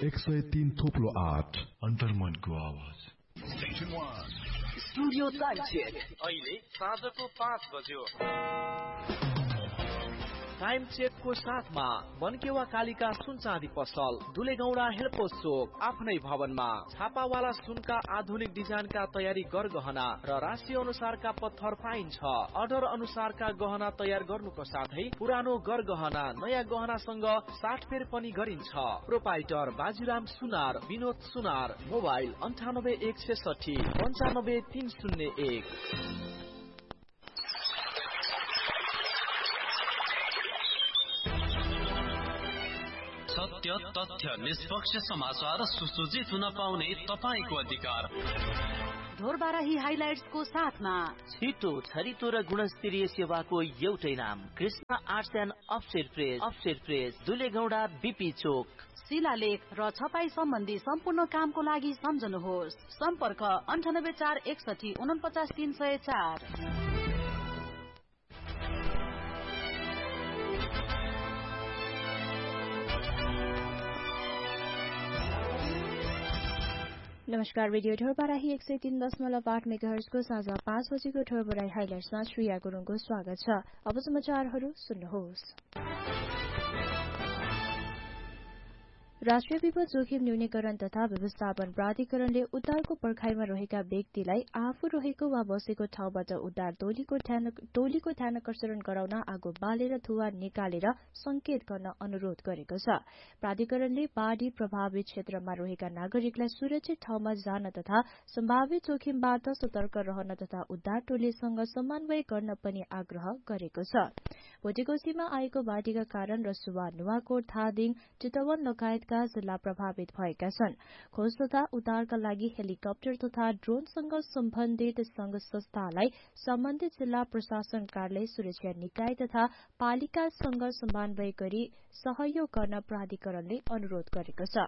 103 थोप्लो 8 अन्तर्मनको आवाज। Studio time check अहिले साँझको 5 बज्यो। टाइम चेकको साथमा बनकेवा कालिका सुन चाँदी पसल, दुलेगौडा हेलपोस्ट चोक, आफ्नै भवनमा छापावाला सुनका आधुनिक डिजाइनका तयारी गरगहना र राशि अनुसारका पत्थर पाइन्छ। अर्डर अनुसारका गहना तयार गर्नुको साथै पुरानो गरगहना नयाँ गहनासँग साटफेर पनि गरिन्छ। प्रोपाइटर बाजीराम सुनार, विनोद सुनार, मोबाइल 9816 95301। सत्य, तथ्य, निष्पक्ष समाचार सुसज्जित हुन पाउने तपाईको अधिकार। ढोरबाराही हाइलाइट्सको साथमा छिटो, छरितो र गुणस्तरीय सेवाको एउटै नाम, Krishna arts and offset press, दुलेगौडा BP चोक। शिलालेख र छपाई सम्बन्धी सम्पूर्ण कामको लागि सम्झनुहोस्। सम्पर्क 98461 49304। नमस्कार, रेडियो ढोरबाराही 103.8 मेगाहर्जको साँझ 5 बजेको ढोरबाराही हाइलाइट्समा श्रेया गुरुङको स्वागत छ। अब समाचारहरू सुन्नुहोस्। राष्ट्रिय विपद जोखिम न्यूनीकरण तथा व्यवस्थापन प्राधिकरणले उद्धारको पर्खाइमा रहेका व्यक्तिलाई आफू रहेको वा बसेको ठाउँबाट उद्धार टोलीको ध्यानकर्षण गराउन आगो बालेर धुवा निकालेर संकेत गर्न अनुरोध गरेको छ। प्राधिकरणले बाढ़ी प्रभावित क्षेत्रमा रहेका नागरिकलाई सुरक्षित ठाउँमा जान तथा सम्भावित जोखिमबाट सतर्क रहन तथा उद्धार टोलीसँग समन्वय गर्न पनि आग्रह गरेको छ। भोटेकोशीमा आएको बाढ़ीका कारण रसुवा, नुवाकोट, धादिङ, चितवन लगायत जिल्ला प्रभावित भएका छन्। खोज तथा उद्धारका लागि हेलिकप्टर तथा ड्रोनसँग सम्बन्धित संघ संस्थालाई सम्बन्धित जिल्ला प्रशासन कार्यालय, सुरक्षा निकाय तथा पालिकासँग समन्वय गरी सहयोग गर्न प्राधिकरणले अनुरोध गरेको छ।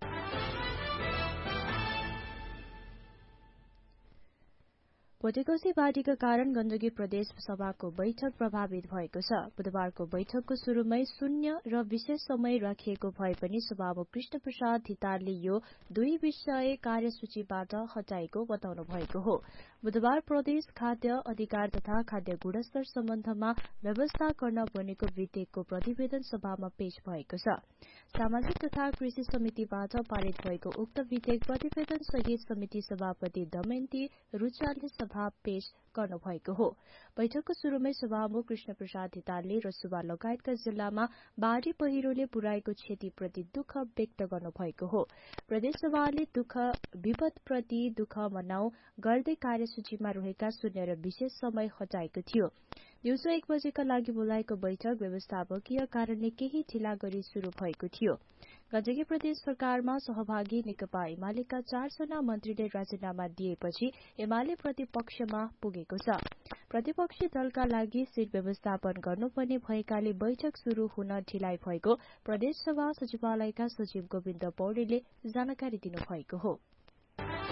भोटेकोशी बाढ़ीका कारण गण्डकी प्रदेश सभाको बैठक प्रभावित भएको छ। बुधबारको बैठकको शुरूमै शून्य र विशेष समय राखिएको भए पनि सभामुख कृष्ण प्रसाद धितारले यो दुई विषय कार्यसूचीबाट हटाएको बताउनु भएको हो। बुधबार प्रदेश खाद्य अधिकार तथा खाद्य गुणस्तर सम्बन्धमा व्यवस्था गर्न बनेको विधेयकको प्रतिवेदन सभामा पेश भएको छ। सामाजिक तथा कृषि समितिबाट पारित भएको उक्त विधेयक प्रतिवेदन सहित समिति सभापति दमयन्ती रुचालले पेश गर्नु भएको हो। बैठकको शुरूमै सभामुख कृष्ण प्रसाद धितालले रसुवा लगायतका जिल्लामा बाढ़ी पहिरोले पुर्याएको क्षतिप्रति दुःख व्यक्त गर्नु भएको हो। प्रदेश सभाले विपदप्रति दुःख मनाउ गर्दै कार्यसूचीमा रहेका शून्य र विशेष समय हटाएको थियो। दिउँसो 1 बजेका लागि बोलाएको बैठक व्यवस्थापकीय कारणले केही ढिला गरी शुरू भएको थियो। गण्डकी प्रदेश सरकारमा सहभागी नेकपा एमालेका 4 जना मन्त्रीले राजीनामा दिएपछि एमाले प्रतिपक्षमा पुगेको छ। प्रतिपक्षी दलका लागि सीट व्यवस्थापन गर्नुपर्ने भएकाले बैठक शुरू हुन ढिलाइ भएको प्रदेश सभा सचिवालयका सचिव गोविन्द पौडेलले जानकारी दिनुभएको हो।